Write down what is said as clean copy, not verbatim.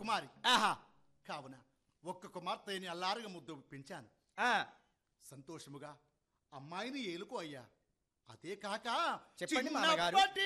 కుమారి. ఆహా. కావున ఒక్క కుమార్తెని అల్లారుగా ముద్దు పెంచాను. ఆ, సంతోషముగా అమ్మాయిని ఏలుకో అయ్యా. అదే కాక చెప్పండి మామగారు. చిన్నప్పటి